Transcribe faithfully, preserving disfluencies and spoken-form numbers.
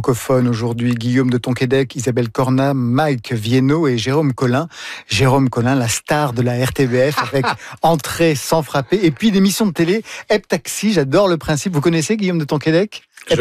francophones aujourd'hui. Guillaume de Tonquédec, Isabelle Corna, Mike Viennot et Jérôme Collin. Jérôme Collin, la star de la R T B F avec Entrée sans frapper. Et puis l'émission de télé Hep Taxi, j'adore le principe. Vous connaissez Guillaume de Tonquédec ?